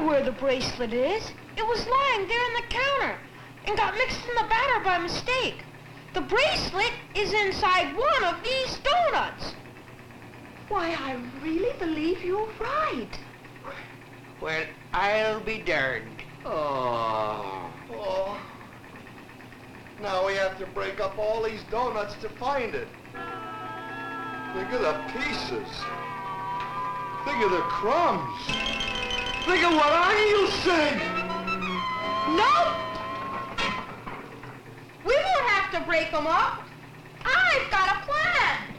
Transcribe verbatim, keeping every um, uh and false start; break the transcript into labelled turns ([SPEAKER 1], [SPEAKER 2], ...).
[SPEAKER 1] where the bracelet is. It was lying there on the counter and got mixed in the batter by mistake. The bracelet is inside one of these donuts.
[SPEAKER 2] Why, I really believe you're right.
[SPEAKER 3] Well, I'll be darned.
[SPEAKER 4] Oh. Oh. Now we have to break up all these donuts to find it. Think of the pieces. Think of the crumbs. Think of what I'll say.
[SPEAKER 1] Nope. We won't have to break them up. I've got a plan.